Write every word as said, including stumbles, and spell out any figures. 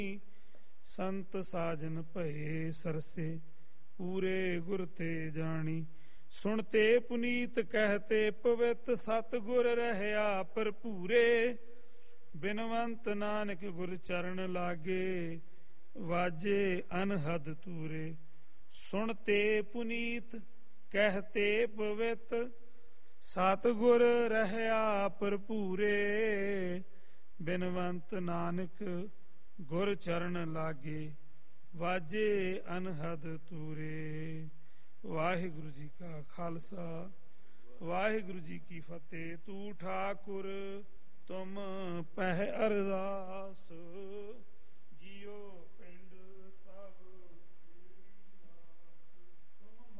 ਸੰਤ ਸਾਜਨ ਭਏ ਸਰਸੇ ਪੂਰੇ ਗੁਰ ਤੇ ਜਾਣੀ। ਸੁਣਤੇ ਪੁਨੀਤ ਕਹਿਤੇ ਪਵਿੱਤ ਸਤਿਗੁਰ ਰਹਿਆ ਭਰਪੂਰੇ। ਬਿਨਵੰਤ ਨਾਨਕ ਗੁਰ ਚਰਨ ਲਾਗੇ ਵਾਜੇ ਅਨਹਦ ਤੂਰੇ। ਸੁਣਤੇ ਪੁਨੀਤ ਕਹਿਤੇ ਪਵਿੱਤ ਸਤਿਗੁਰ ਰਹਿਆ ਭਰਪੂਰੇ। ਬਿਨਵੰਤ ਨਾਨਕ ਗੁਰ ਚਰਨ ਲਾਗੇ ਵਾਜੇ ਅਨਹਦ ਤੂਰੇ। ਵਾਹਿਗੁਰੂ ਜੀ ਕਾ ਖਾਲਸਾ ਵਾਹਿਗੁਰੂ ਜੀ ਕੀ ਫਤਿਹ। ਤੂੰ ਠਾਕੁਰ ਤੁਮ ਪਹਿ ਅਰਦਾਸ ਜੀਓ।